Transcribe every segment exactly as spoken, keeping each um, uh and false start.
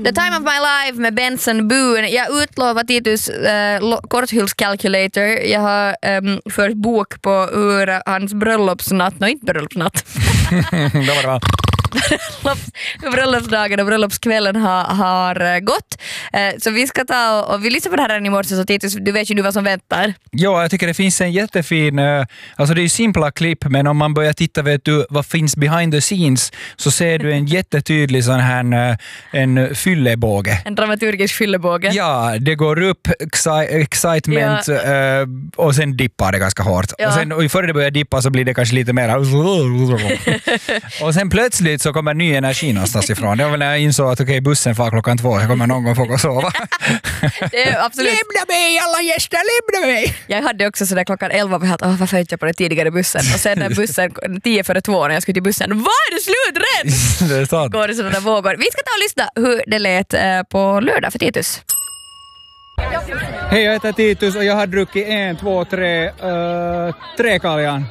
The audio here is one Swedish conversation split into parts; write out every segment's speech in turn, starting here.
The Time of My Life med Benson Boone. Jag utlovar Titus uh, korthylscalculator. Jag har um, fört bok på hur hans bröllopsnatt, nej inte bröllopsnatt. Då var det va? bröllopsdagen och bröllopskvällen har, har gått. Uh, så vi ska ta och, och vi lyssnar på det här i morse, så Titus, du vet ju du vad som väntar. Ja, jag tycker det finns en jättefin, uh, alltså det är ju simpla klipp, men om man börjar titta, vet du, vad finns behind the scenes, så ser du en jättetydlig sån här uh, en fyllebåge. En dramaturgisk fyllebåge. Ja, det går upp exci- excitement ja. uh, och sen dippar det ganska hårt. Ja. Och sen och före det börjar dippa så blir det kanske lite mer och sen plötsligt så kommer ny energi någonstans ifrån. Det var väl när jag insåg att okej, okay, bussen far klockan två, jag kommer någon gång få gå och sova. Det är absolut. Lämna mig alla gäster, lämna mig! Jag hade också sådär klockan elva och jag varför inte jag på den tidigare bussen? Och sen när bussen, tio före två när jag skulle till bussen, vad är du sluträdd? Det är sant. Går det sådana där vågor. Vi ska ta och lyssna hur det lät eh, på lördag för Titus. Hej, jag heter Titus och jag har druckit en, två, tre, uh, tre kaljan.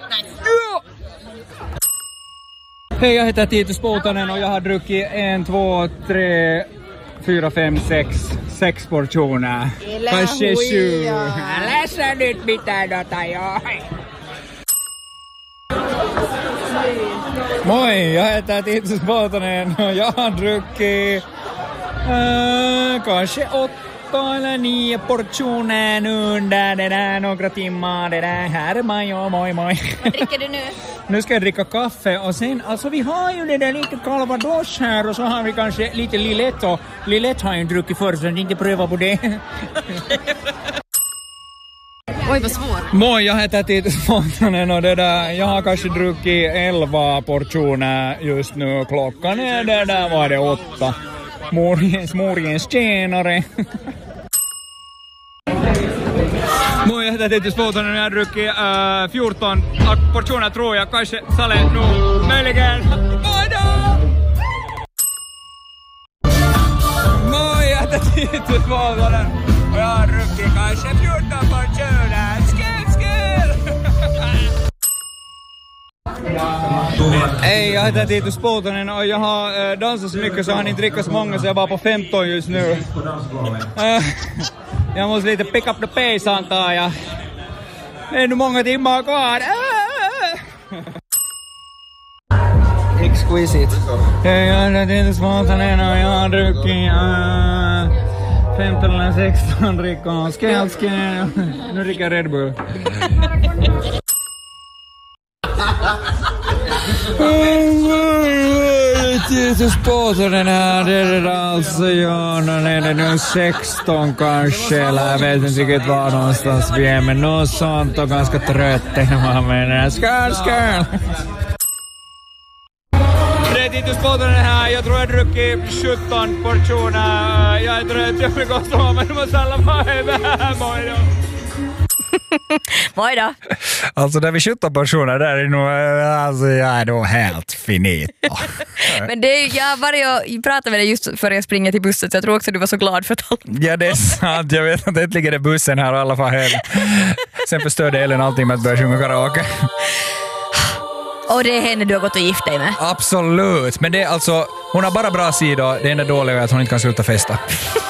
Hej, jag heter Titus Poutanen och jag har druckit en, två, tre, fyra, fem, sex, sex portioner. Kanske sju. Läsa nyt mitään dota, joo. Moi, jag heter Titus Poutanen och jag har druckit uh, kanske åtta eller nio portioner nu under det där några timmar. Det där här är man, ja, moi moi. Vad dricker du nu? Nu ska jag dricka kaffe och sen, alltså vi har ju det där lite calvados här och så har vi kanske lite Lillet och Lillet har ju druckit förr så inte pröva på det. Oj, vad svårt. Moi, jag heter Titus Poutanen och det där, jag har kanske druckit elva portioner just nu. Klockan är det där, var det åtta. Morgens, morgens tjänare. Moi, jag heter Titus Poutanen och jag har druckit uh, fjorton portioner tror jag. Kanske Sale nu, möjligen. Moi då! Moi, jag heter Titus Poutanen och jag har druckit kanske fjorton portioner. Skål, skål! Hej, jag heter Titus Poutanen och jag har äh, dansat så mycket så jag har inte drickat så många så jag var på femton just nu. Äh, jag måste lite pick up the pace antar jag. Det är nu många timmar kvar. Äh. Exquisite. Hej, jag heter Titus Poutanen och jag har druckit äh, femton eller sexton drickor. Skål, skål. Nu dricker jag Red Bull. Titus Poutanen här, det är det alltså, ja, nu är det nu sexton kanske, eller jag vet inte riktigt var någonstans vi är, men något sånt och ganska trött hemma med den här, skål, skål! Det är Titus Poutanen här, jag tror jag druckit sjutton portioner, jag är trött, jag vill gå och sova, men du måste alla vara här, moi då! Moi då. Alltså där vi sjutton personer där är nog, alltså jag är nog helt finito. Men det är, jag var och pratade med dig just före jag springer till bussen så jag tror också du var så glad för att alla... Ja, det är sant. Jag vet att äntligen är bussen här och alla får hem. Sen förstörde Ellen allting med att börja sjunga karaoke. Och det är henne du har gått och gift dig med. Absolut. Men det är alltså, hon har bara bra sidor. Det enda dåliga är att hon inte kan sluta festa.